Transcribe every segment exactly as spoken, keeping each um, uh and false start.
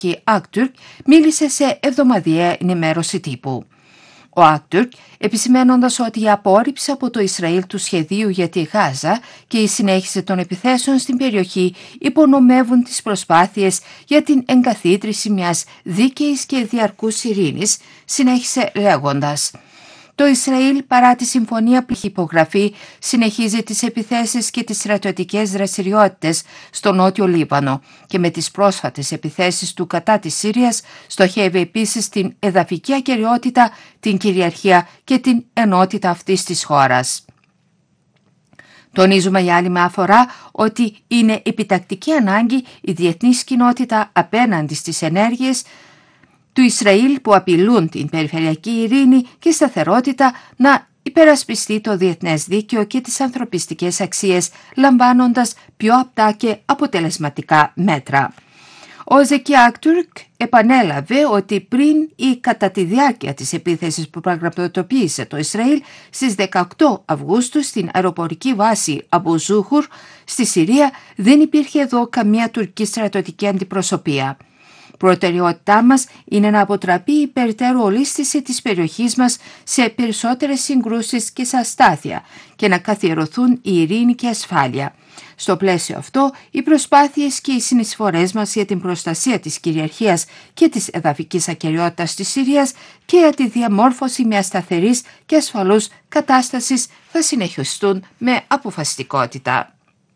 Άκτουρκ μίλησε σε εβδομαδιαία ενημέρωση τύπου. Ο Άκτουρκ, επισημένοντας ότι η απόρριψη από το Ισραήλ του σχεδίου για τη Γάζα και η συνέχιση των επιθέσεων στην περιοχή υπονομεύουν τις προσπάθειες για την εγκαθίδρυση μιας δίκαιης και διαρκούς ειρήνης, συνέχισε λέγοντας: «Το Ισραήλ, παρά τη συμφωνία που έχει υπογραφεί, συνεχίζει τις επιθέσεις και τις στρατιωτικές δραστηριότητες στο νότιο Λίβανο και με τις πρόσφατες επιθέσεις του κατά της Συρίας στοχεύει επίσης την εδαφική ακεραιότητα, την κυριαρχία και την ενότητα αυτής της χώρας». Τονίζουμε για άλλη μια φορά ότι είναι επιτακτική ανάγκη η διεθνής κοινότητα απέναντι στις ενέργειες του Ισραήλ που απειλούν την περιφερειακή ειρήνη και σταθερότητα να υπερασπιστεί το διεθνές δίκαιο και τις ανθρωπιστικές αξίες, λαμβάνοντας πιο απτά και αποτελεσματικά μέτρα. Ο Ζεκί Άκτουρκ επανέλαβε ότι πριν ή κατά τη διάρκεια της επίθεσης που πραγματοποίησε το Ισραήλ στις δεκαοκτώ Αυγούστου στην αεροπορική βάση Αμπου Ζούχουρ στη Συρία δεν υπήρχε εδώ καμία τουρκική στρατιωτική αντιπροσωπεία. Προτεραιότητά μας είναι να αποτραπεί η περαιτέρω ολίσθηση της περιοχής μας σε περισσότερες συγκρούσεις και σε αστάθεια και να καθιερωθούν η ειρήνη και η ασφάλεια. Στο πλαίσιο αυτό, οι προσπάθειες και οι συνεισφορές μας για την προστασία της κυριαρχίας και της εδαφικής ακεραιότητας της Συρίας και για τη διαμόρφωση μιας σταθερής και ασφαλούς κατάστασης θα συνεχιστούν με αποφασιστικότητα.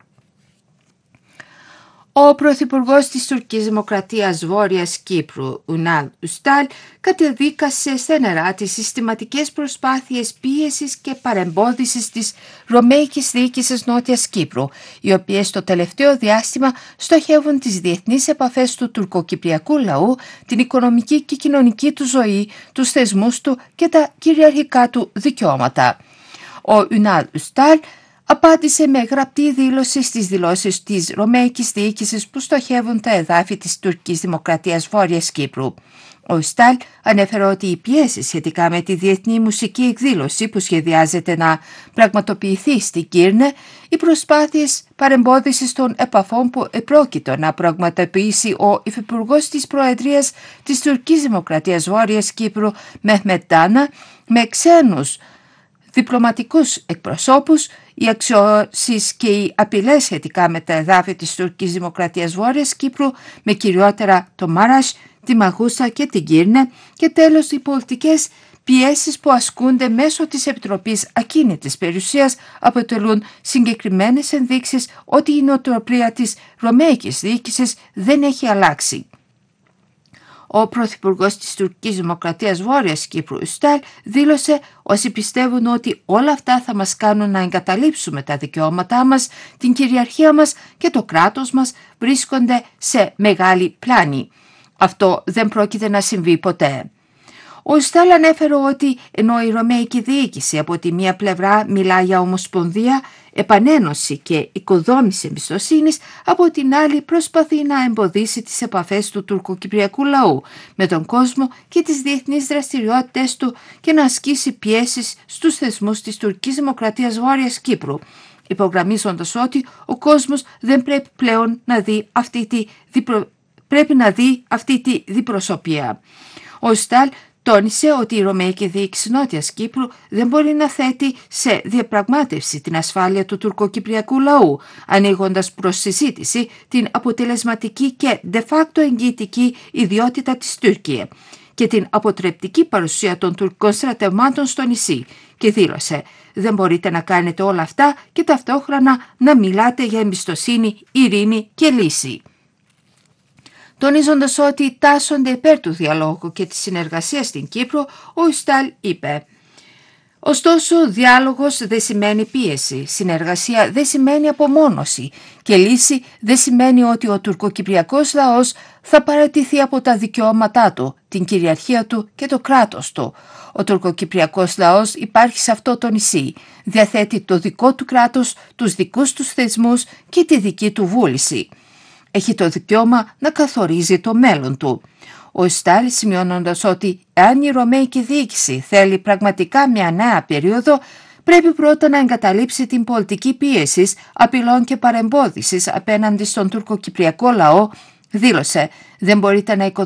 Ο Πρωθυπουργός της Τουρκικής Δημοκρατίας Βόρειας Κύπρου, Ουνάλ Ουστάλ, κατεδίκασε στεναρά τις συστηματικές προσπάθειες πίεσης και παρεμπόδισης της Ρωμαϊκής Διοίκησης Νότιας Κύπρου, οι οποίες το τελευταίο διάστημα στοχεύουν τις διεθνείς επαφές του τουρκοκυπριακού λαού, την οικονομική και κοινωνική του ζωή, τους θεσμούς του και τα κυριαρχικά του δικαιώματα. Ο Ουνάλ Ουστάλ απάντησε με γραπτή δήλωση στις δηλώσεις της Ρωμαϊκής Διοίκησης που στοχεύουν τα εδάφη της Τουρκικής Δημοκρατίας Βόρειας Κύπρου. Ο Στάλ ανέφερε ότι οι πιέσεις σχετικά με τη διεθνή μουσική εκδήλωση που σχεδιάζεται να πραγματοποιηθεί στη Κύρνε, οι προσπάθειες παρεμπόδισης των επαφών που επρόκειτο να πραγματοποιήσει ο Υφυπουργός της Προεδρίας της Τουρκικής Δημοκρατίας Βόρειας Κύπρου, Μεχμετ Ντάνα, με ξένους διπλωματικούς εκπροσώπους, οι αξιώσεις και οι απειλές σχετικά με τα εδάφη της Τουρκικής Δημοκρατίας Βόρειας Κύπρου, με κυριότερα το Μάρας, τη Μαγούσα και την Κύρνε, και τέλος οι πολιτικές πιέσεις που ασκούνται μέσω της Επιτροπής Ακίνητης Περιουσίας αποτελούν συγκεκριμένες ενδείξεις ότι η νοοτροπία της Ρωμαϊκής Διοίκησης δεν έχει αλλάξει. Ο Πρωθυπουργός της Τουρκικής Δημοκρατίας Βόρειας Κύπρου, Ουστάλ, δήλωσε: «Όσοι πιστεύουν ότι όλα αυτά θα μας κάνουν να εγκαταλείψουμε τα δικαιώματά μας, την κυριαρχία μας και το κράτος μας, βρίσκονται σε μεγάλη πλάνη. Αυτό δεν πρόκειται να συμβεί ποτέ». Ο Ουστάλ ανέφερε ότι ενώ η Ρωμαϊκή Διοίκηση από τη μία πλευρά μιλά για ομοσπονδία, επανένωση και οικοδόμηση εμπιστοσύνης, από την άλλη προσπαθεί να εμποδίσει τις επαφές του τουρκοκυπριακού λαού με τον κόσμο και τις διεθνείς δραστηριότητες του και να ασκήσει πιέσεις στους θεσμούς της Τουρκικής Δημοκρατίας Βόρειας Κύπρου, υπογραμμίζοντας ότι ο κόσμος δεν πρέπει πλέον να δει αυτή τη, διπρο... πρέπει να δει αυτή τη διπροσωπία. Ο Στάλ τόνισε ότι η Ρωμαϊκή Διοίκηση Νότιας Κύπρου δεν μπορεί να θέτει σε διαπραγμάτευση την ασφάλεια του τουρκοκυπριακού λαού, ανοίγοντας προς συζήτηση την αποτελεσματική και de facto εγγυητική ιδιότητα της Τουρκία και την αποτρεπτική παρουσία των τουρκικών στρατευμάτων στο νησί, και δήλωσε: «Δεν μπορείτε να κάνετε όλα αυτά και ταυτόχρονα να μιλάτε για εμπιστοσύνη, ειρήνη και λύση». Τονίζοντας ότι τάσσονται υπέρ του διαλόγου και της συνεργασίας στην Κύπρο, ο Ουστάλ είπε: «Ωστόσο, διάλογος δεν σημαίνει πίεση, συνεργασία δεν σημαίνει απομόνωση και λύση δεν σημαίνει ότι ο τουρκοκυπριακός λαός θα παραιτηθεί από τα δικαιώματά του, την κυριαρχία του και το κράτος του. Ο τουρκοκυπριακός λαός υπάρχει σε αυτό το νησί, διαθέτει το δικό του κράτος, τους δικούς του θεσμούς και τη δική του βούληση. Έχει το δικαίωμα να καθορίζει το μέλλον του». Ο Στάλ, σημειώνοντας ότι αν η Ρωμαϊκή Διοίκηση θέλει πραγματικά μια νέα περίοδο, πρέπει πρώτα να εγκαταλείψει την πολιτική πίεση, απειλών και παρεμπόδισης απέναντι στον τουρκοκυπριακό λαό, Δήλωσε «Δεν μπορείτε να